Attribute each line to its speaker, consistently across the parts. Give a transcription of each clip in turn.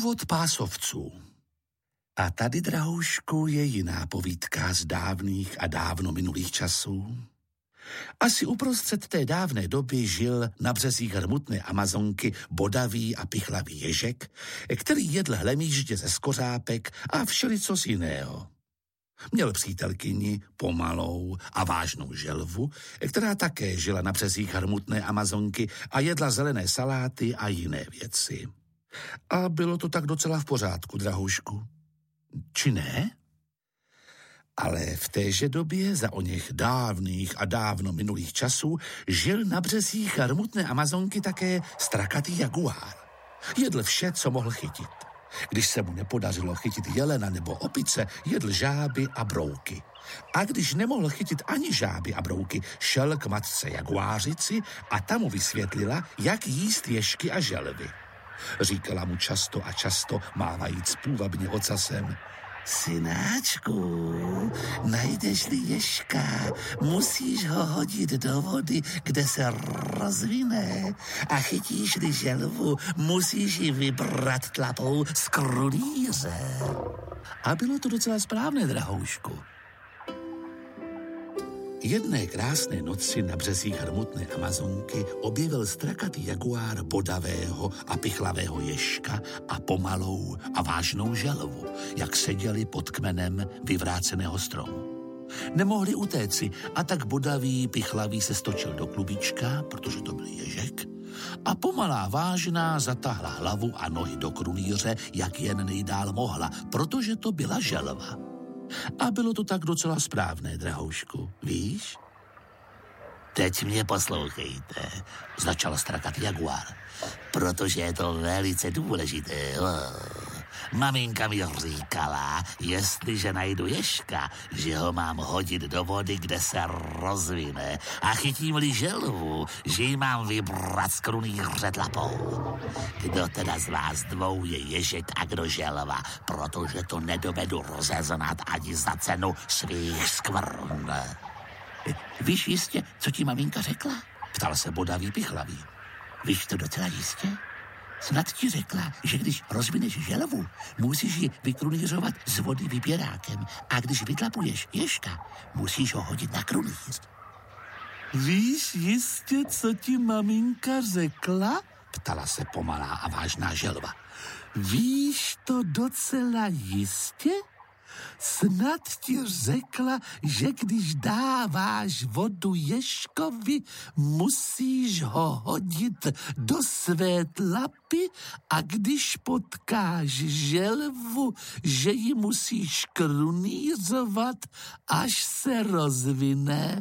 Speaker 1: Původ pásovců. A tady, drahoušku, je jiná povídka z dávných a dávno minulých časů. Asi uprostřed té dávné doby žil na březích hrmutné Amazonky bodavý a pichlavý ježek, který jedl hlemýždě ze skořápek a všelicos jiného. Měl přítelkyni, pomalou a vážnou želvu, která také žila na březích hrmutné Amazonky a jedla zelené saláty a jiné věci. A bylo to tak docela v pořádku, drahoušku. Či ne? Ale v téže době, za oněch dávných a dávno minulých časů, žil na březích hrmutné Amazonky také strakatý jaguár. Jedl vše, co mohl chytit. Když se mu nepodařilo chytit jelena nebo opice, jedl žáby a brouky. A když nemohl chytit ani žáby a brouky, šel k matce jaguářici a ta mu vysvětlila, jak jíst ježky a želvy. Říkala mu často a často, mávajíc půvabně ocasem: synáčku, najdeš-li ježka, musíš ho hodit do vody, kde se rozvine, a chytíš-li želvu, musíš ji vybrat tlapou z krunýře. A bylo to docela správné, drahoušku. Jedné krásné noci na březích hrmutné Amazonky objevil strakatý jaguár bodavého a pichlavého ježka a pomalou a vážnou želvu, jak seděli pod kmenem vyvráceného stromu. Nemohli utéci a tak bodavý, pichlavý se stočil do klubička, protože to byl ježek, a pomalá vážná zatáhla hlavu a nohy do krunýře, jak jen nejdál mohla, protože to byla želva. A bylo to tak docela správné, drahoušku, víš? Teď mě poslouchejte, začal strakatý jaguár, protože je to velice důležité. Maminka mi říkala, jestliže najdu ježka, že ho mám hodit do vody, kde se rozvine, a chytím-li želvu, že ji mám vybrat z krunýře tlapou. Kdo teda z vás dvou je ježek a kdo želva, protože to nedovedu rozeznat ani za cenu svých skvrn. Víš jistě, co ti maminka řekla? Ptal se bodavý pichlavý. Víš to docela jistě? Snad ti řekla, že když rozvineš želvu, musíš ji vykrunýřovat z vody vyběrákem, a když vytlapuješ ježka, musíš ho hodit na krunýř. Víš jistě, co ti maminka řekla? Ptala se pomalá a vážná želva. Víš to docela jistě? Snad ti řekla, že když dáváš vodu ježkovi, musíš ho hodit do své tlapy, a když potkáš želvu, že ji musíš krunýřovat, až se rozvine.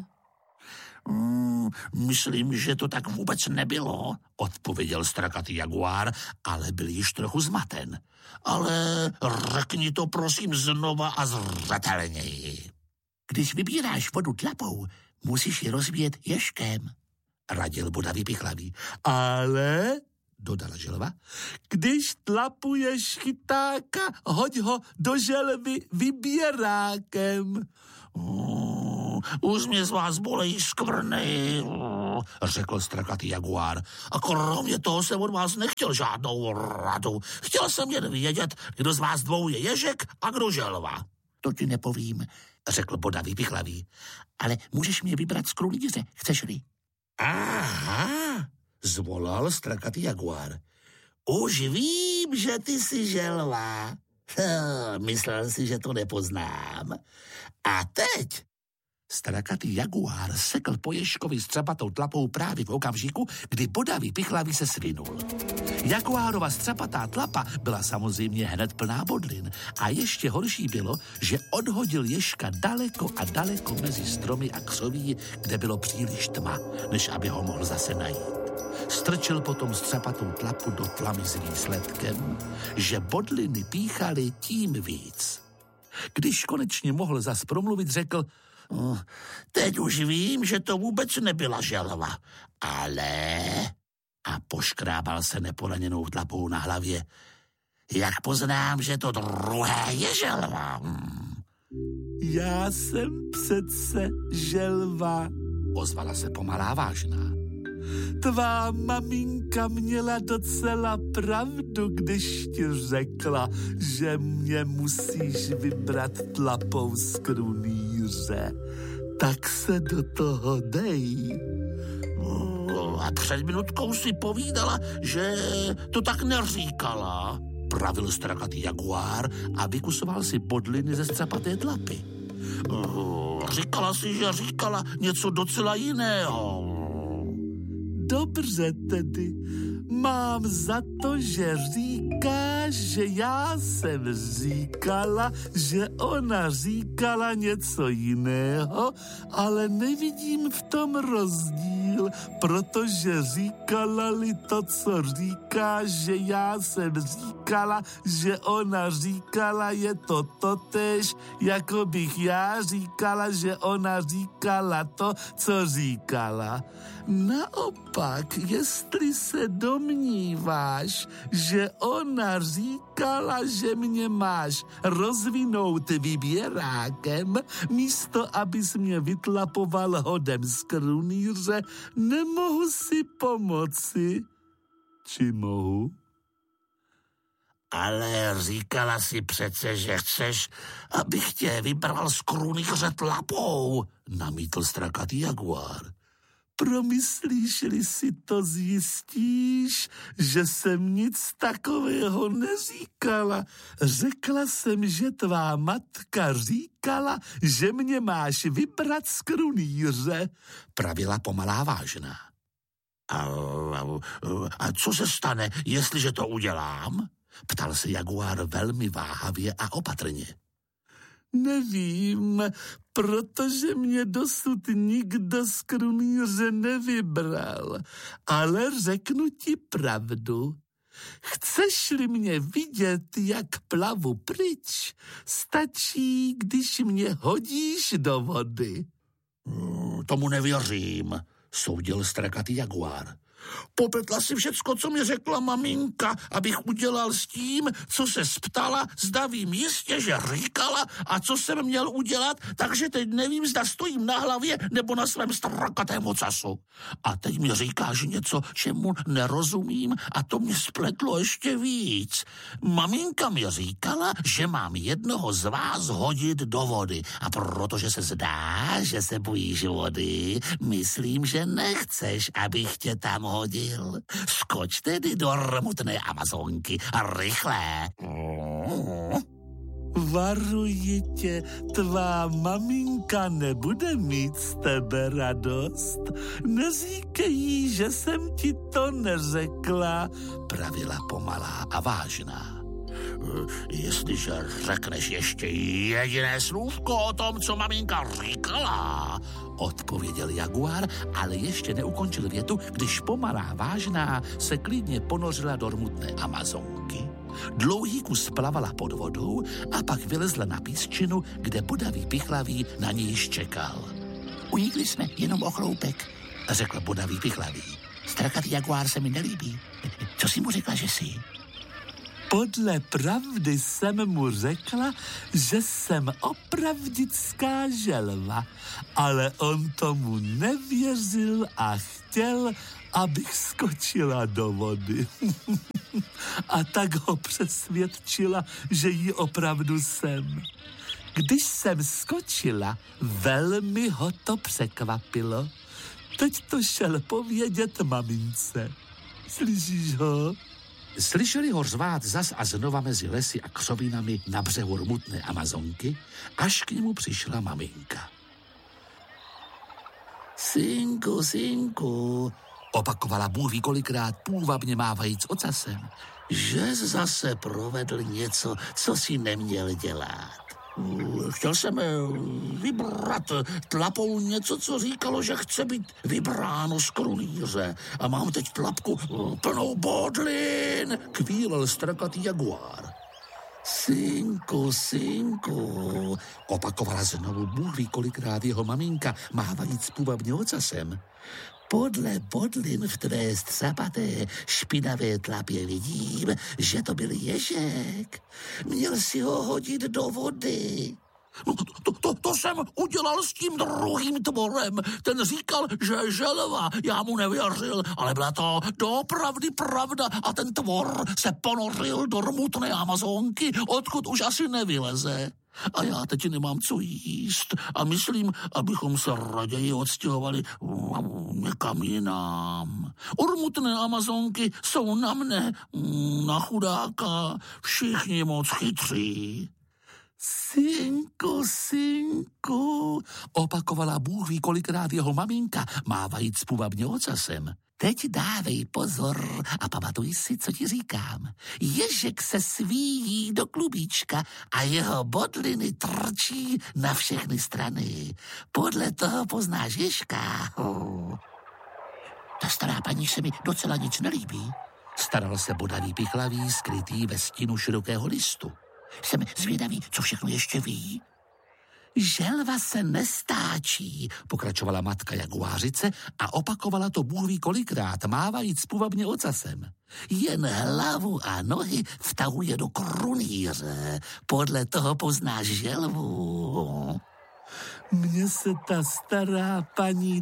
Speaker 1: Myslím, že to tak vůbec nebylo, odpověděl strakatý jaguár, ale byl již trochu zmaten. Ale řekni to prosím znova a zřetelněji. Když vybíráš vodu tlapou, musíš ji rozbíjet ježkem, radil bodavý pichlavý. Ale, dodala želva, když tlapuješ chytáka, hoď ho do želvy vybírákem. Už mě z vás bolejí skvrny, řekl strakatý jaguár. A kromě toho jsem od vás nechtěl žádnou radu. Chtěl jsem jen vědět, kdo z vás dvou je ježek a kdo želva. To ti nepovím, řekl bodavý pichlavý. Ale můžeš mě vybrat z krunýře, chceš-li? Aha, zvolal strakatý jaguár. Už vím, že ty jsi želva. Myslel si, že to nepoznám. A teď strakatý jaguár sekl po ježkovi střepatou tlapou právě v okamžiku, kdy bodavý pichlavý se svinul. Jaguárova střepatá tlapa byla samozřejmě hned plná bodlin a ještě horší bylo, že odhodil ježka daleko a daleko mezi stromy a křoví, kde bylo příliš tma, než aby ho mohl zase najít. Strčil potom střepatou tlapu do tlamy s výsledkem, že bodliny píchaly tím víc. Když konečně mohl zas promluvit, řekl: teď už vím, že to vůbec nebyla želva, ale... A poškrábal se neporaněnou tlapou na hlavě. Jak poznám, že to druhé je želva? Já jsem přece želva, ozvala se pomalá vážná. tvá maminka měla docela pravdu, když ti řekla, že mě musíš vybrat tlapou z krunýře. Tak se do toho dej.
Speaker 2: A před minutkou si povídala, že to tak neříkala,
Speaker 1: pravil strakatý jaguár a vykusoval si bodliny ze střapaté tlapy.
Speaker 2: Říkala si, že říkala něco docela jiného.
Speaker 1: Dobře tedy, mám za to, že říkáš, že já jsem říkala, že ona říkala něco jiného, ale nevidím v tom rozdíl, protože říkala-li to, co říkáš, že já jsem říkala, že ona říkala, je to totéž, jako bych já říkala, že ona říkala to, co říkala. Naopak, jestli se domníváš, že ona říkala, že mě máš rozvinout vyběrákem, místo abys mě vytlapoval hodem z krunýře, nemohu si pomoci. Či mohu?
Speaker 2: Ale říkala si přece, že chceš, abych tě vybral z krunýře tlapou,
Speaker 1: namítl strakatý jaguár. Promyslíš-li si to, zjistíš, že jsem nic takového neříkala. Řekla jsem, že tvá matka říkala, že mě máš vybrat z krunýře, pravila pomalá vážná.
Speaker 2: A co se stane, jestliže to udělám?
Speaker 1: Ptal se jaguár velmi váhavě a opatrně. Nevím, protože mě dosud nikdo z krunýře nevybral, ale řeknu ti pravdu. Chceš-li mě vidět, jak plavu pryč, stačí, když mě hodíš do vody.
Speaker 2: Tomu nevěřím, soudil strakatý jaguár. Popletla si všecko, co mi řekla maminka, abych udělal s tím, co se ptala, zda vím jistě, že říkala a co jsem měl udělat, takže teď nevím, zda stojím na hlavě nebo na svém strakatém ocasu. A teď mi říkáš něco, čemu nerozumím a to mě spletlo ještě víc. Maminka mi říkala, že mám jednoho z vás hodit do vody a protože se zdá, že se bojíš vody, myslím, že nechceš, abych tě tam hodil. Skoč tedy do rmutné Amazonky a rychle.
Speaker 1: Varuji tě, tvá maminka nebude mít z tebe radost. Neříkej jí, že jsem ti to neřekla, pravila pomalá a vážná.
Speaker 2: Jestliže řekneš ještě jediné slůvko o tom, co maminka říkala,
Speaker 1: odpověděl jaguár, ale ještě neukončil větu, když pomalá vážná se klidně ponořila do rmutné Amazonky. Dlouhý kus plavala pod vodou a pak vylezla na písčinu, kde bodavý pichlavý na ní již čekal.
Speaker 2: Unikli jsme jenom o chloupek,
Speaker 1: řekl bodavý pichlavý.
Speaker 2: Strakatý jaguár se mi nelíbí. Co jsi mu řekla, že jsi?
Speaker 1: Podle pravdy jsem mu řekla, že jsem opravdická želva, ale on tomu nevěřil a chtěl, abych skočila do vody. A tak ho přesvědčila, že jí opravdu jsem. Když jsem skočila, velmi ho to překvapilo. Teď to šel povědět mamince. Slyšíš ho? Slyšeli ho řvát zas a znova mezi lesy a křovinami na břehu rmutné Amazonky, až k němu přišla maminka.
Speaker 2: Synku, synku,
Speaker 1: opakovala Bůh ví kolikrát půvabně mávajíc ocasem,
Speaker 2: že zase provedl něco, co si neměl dělat. Chtěl jsem vybrat tlapou něco, co říkalo, že chce být vybráno z krunýře. A mám teď tlapku plnou bodlin,
Speaker 1: kvílel strakatý jaguár.
Speaker 2: Synku, synku,
Speaker 1: opakovala znovu Bůh ví kolikrát jeho maminka, mávajíc půvabně ocasem.
Speaker 2: Podle bodlin v tvé střapaté špinavé tlapě vidím, že to byl ježek. Měl si ho hodit do vody. No, to jsem udělal s tím druhým tvorem. Ten říkal, že je želva. Já mu nevěřil, ale byla to doopravdy pravda a ten tvor se ponořil do rmutné Amazonky, odkud už asi nevyleze. A já teď nemám co jíst a myslím, abychom se raději odstěhovali někam jinam. Rmutné Amazonky jsou na mne, na chudáka, všichni moc chytří. Synku, opakovala Bůh ví kolikrát jeho maminka, mávajíc půvabně ocasem. Teď dávej pozor a pamatuj si, co ti říkám. Ježek se svíjí do klubíčka a jeho bodliny trčí na všechny strany. Podle toho poznáš ježka. Ta stará paní se mi docela nic nelíbí. Staral se bodavý pichlavý, skrytý ve stínu širokého listu. Jsem zvědavý, co všechno ještě ví. Želva se nestáčí, pokračovala matka jaguářice a opakovala to Bůh ví kolikrát, mávajíc půvabně ocasem. Jen hlavu a nohy vtahuje do krunýře, podle toho poznáš želvu. Mně se ta stará paní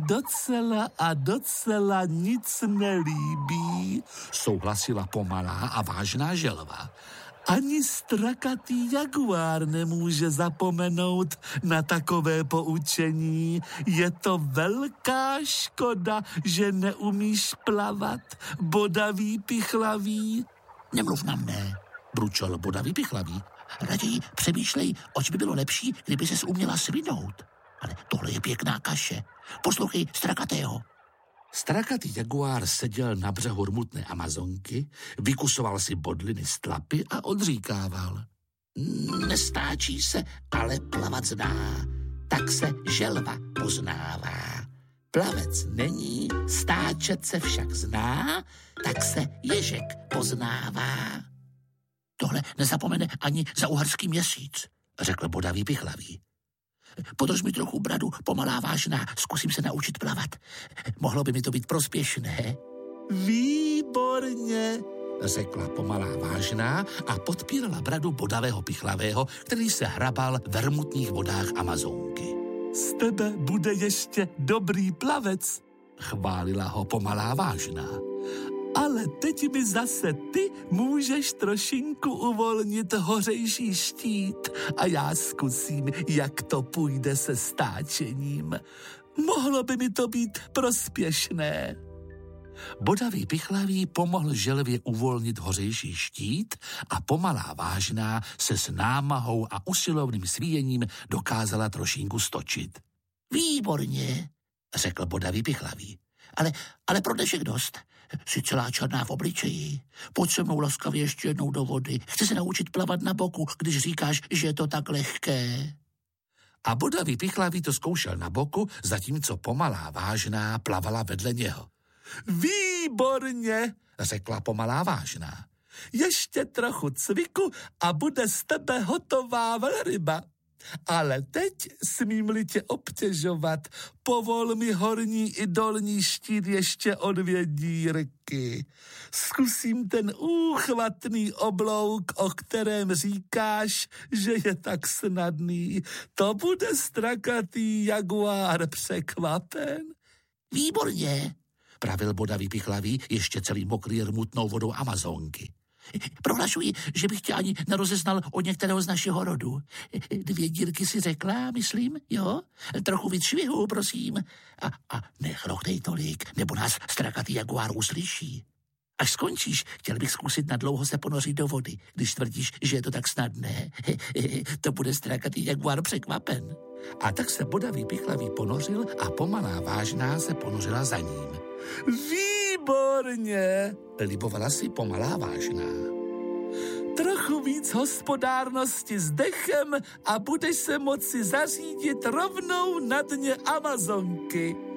Speaker 2: docela nic nelíbí, souhlasila pomalá a vážná želva. Ani strakatý jaguár nemůže zapomenout na takové poučení. Je to velká škoda, že neumíš plavat, bodavý pichlavý. Nemluv na mne, bručel bodavý pichlavý. Raději přemýšlej, oč by bylo lepší, kdyby ses uměla svinout. Ale tohle je pěkná kaše. Poslouchej strakatého. Strakatý jaguár seděl na břehu rmutné Amazonky, vykusoval si bodliny z tlapy a odříkával. Nestáčí se, ale plavat zná, tak se želva poznává. Plavec není, stáčet se však zná, tak se ježek poznává. Tohle nezapomene ani za uherský měsíc, řekl bodavý pichlavý. Podrž mi trochu bradu, pomalá vážná, zkusím se naučit plavat. Mohlo by mi to být prospěšné. Výborně, řekla pomalá vážná a podpírala bradu bodavého pichlavého, který se hrabal ve rmutných vodách Amazonky. Z tebe bude ještě dobrý plavec, chválila ho pomalá vážná. Ale teď mi zase ty můžeš trošinku uvolnit hořejší štít a já zkusím, jak to půjde se stáčením. Mohlo by mi to být prospěšné. Bodavý pichlavý pomohl želvě uvolnit hořejší štít a pomalá vážná se s námahou a usilovným svíjením dokázala trošinku stočit. Výborně, řekl bodavý pichlavý. Ale pro dnešek dost. Jsi celá černá v obličeji. Pojď se mnou laskavě ještě jednou do vody. Chci se naučit plavat na boku, když říkáš, že je to tak lehké. A bodavý pichlavý to zkoušel na boku, zatímco pomalá vážná plavala vedle něho. Výborně, řekla pomalá vážná. Ještě trochu cviku a bude z tebe hotová velryba. Ale teď smím-li tě obtěžovat, povol mi horní i dolní štít ještě o 2 dírky. Zkusím ten úchvatný oblouk, o kterém říkáš, že je tak snadný. To bude strakatý jaguár překvapen. Výborně, pravil bodavý pichlavý, ještě celý mokrý rmutnou vodou Amazonky. Prohlašuji, že bych tě ani nerozeznal od některého z našeho rodu. 2 dírky si řekla, myslím, jo? Trochu víc švihu, prosím. A nechrochtej tolik, nebo nás strakatý jaguár uslyší. Až skončíš, chtěl bych zkusit nadlouho se ponořit do vody, když tvrdíš, že je to tak snadné. To bude strakatý jaguár překvapen. A tak se bodavý pichlavý ponořil a pomalá vážná se ponořila za ním. Výborně, libovala si pomalá vážná. Trochu víc hospodárnosti s dechem a budeš se moci zařídit rovnou na dně Amazonky.